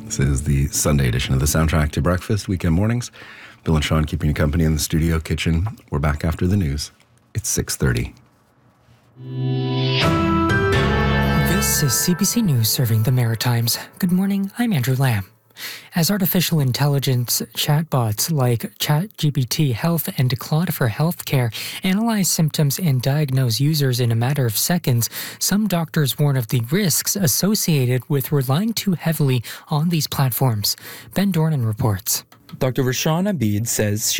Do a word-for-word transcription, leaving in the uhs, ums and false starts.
This is the Sunday edition of the Soundtrack to Breakfast, weekend mornings. Bill and Sean keeping you company in the studio kitchen. We're back after the news. It's six thirty. This is C B C News serving the Maritimes. Good morning, I'm Andrew Lamb. As artificial intelligence chatbots like ChatGPT Health and Claude for Healthcare analyze symptoms and diagnose users in a matter of seconds, some doctors warn of the risks associated with relying too heavily on these platforms. Ben Dornan reports. Doctor Rashawn Abid says